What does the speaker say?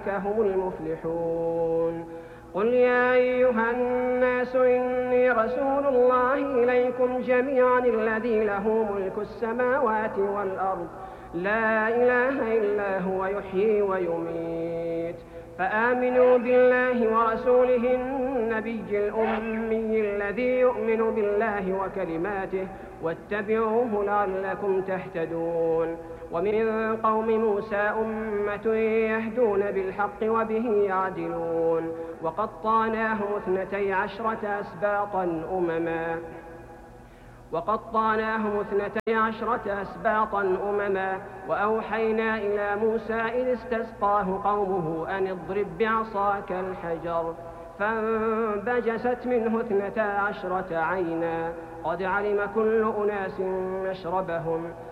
أولئك هم المفلحون. قل يا أيها الناس إني رسول الله إليكم جميعا الذي له ملك السماوات والأرض لا إله إلا هو يحيي ويميت، فآمنوا بالله ورسوله النبي الأمي الذي يؤمن بالله وكلماته واتبعوه لعلكم تهتدون. ومن قوم موسى أمة يهدون بالحق وبه يعدلون. وقطعناهم 12 أسباطا أمما وأوحينا إلى موسى إذ استسقاه قومه أن اضرب بعصاك الحجر فانبجست منه 12 عينا قد علم كل أناس مشربهم